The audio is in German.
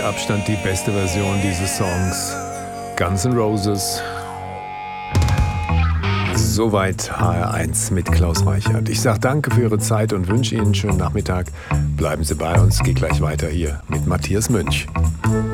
Abstand die beste Version dieses Songs. Guns N' Roses. Soweit HR1 mit Klaus Reichert. Ich sage danke für Ihre Zeit und wünsche Ihnen einen schönen Nachmittag. Bleiben Sie bei uns, geht gleich weiter hier mit Matthias Münch.